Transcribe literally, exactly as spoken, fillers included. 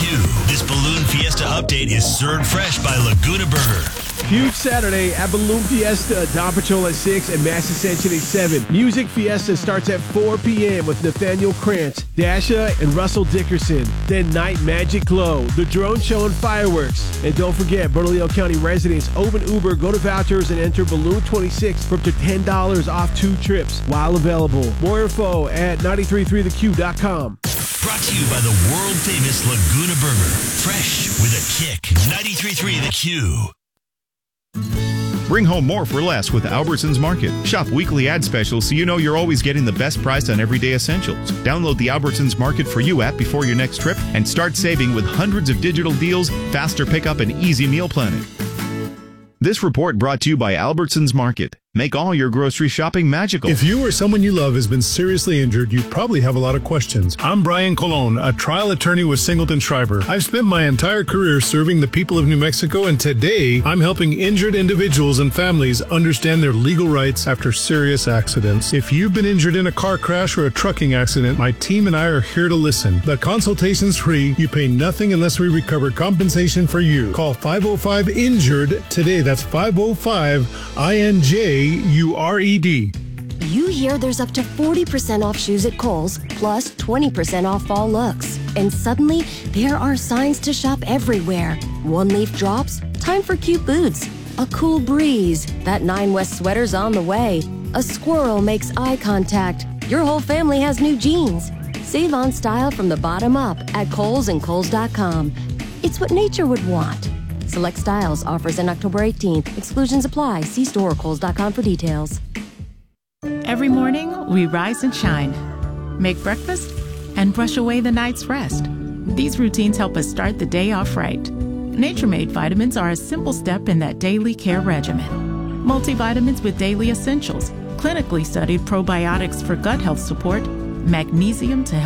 Q. This Balloon Fiesta update is served fresh by Laguna Burger. Huge Saturday at Balloon Fiesta, Dawn Patrol at six and Mass Ascension at seven. Music Fiesta starts at four p.m. with Nathaniel Krantz, Dasha, and Russell Dickerson. Then Night Magic Glow, the drone show and fireworks. And don't forget, Bernalillo County residents, open Uber, go to vouchers, and enter Balloon twenty-six for up to ten dollars off two trips while available. More info at nine three three the q dot com. Brought to you by the world-famous Laguna Burger. Fresh with a kick. ninety-three point three The Q. Bring home more for less with Albertsons Market. Shop weekly ad specials so you know you're always getting the best price on everyday essentials. Download the Albertsons Market for You app before your next trip and start saving with hundreds of digital deals, faster pickup, and easy meal planning. This report brought to you by Albertsons Market. Make all your grocery shopping magical. If you or someone you love has been seriously injured, you probably have a lot of questions. I'm Brian Colon, a trial attorney with Singleton Schreiber. I've spent my entire career serving the people of New Mexico, and today I'm helping injured individuals and families understand their legal rights after serious accidents. If you've been injured in a car crash or a trucking accident, my team and I are here to listen. The consultation's free. You pay nothing unless we recover compensation for you. Call five oh five INJURED today. That's five oh five I N J U R E D. You hear there's up to forty percent off shoes at Kohl's, plus twenty percent off fall looks. And suddenly, there are signs to shop everywhere. One leaf drops, time for cute boots. A cool breeze, that Nine West sweater's on the way. A squirrel makes eye contact. Your whole family has new jeans. Save on style from the bottom up at Kohl's and Kohl's dot com. It's what nature would want. Select styles, offers in October eighteenth. Exclusions apply. See store or Kohl's dot com for details. Every morning, we rise and shine, make breakfast, and brush away the night's rest. These routines help us start the day off right. Nature-Made vitamins are a simple step in that daily care regimen. Multivitamins with daily essentials, clinically studied probiotics for gut health support, magnesium to help